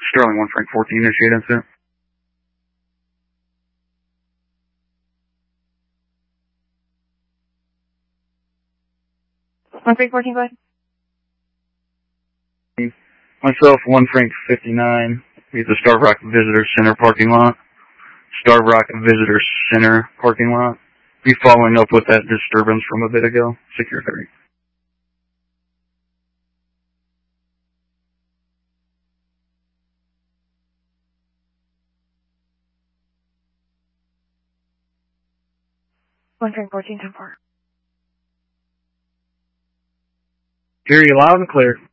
Sterling 1 Frank 14, initiate incident. One Frank 14, go ahead. Myself, 1 Frank 59, be at the Starved Rock Visitor Center parking lot. Starved Rock Visitor Center parking lot. Be following up with that disturbance from a bit ago. Secure 30. One Frank 14, 10-4. Hear you loud and clear.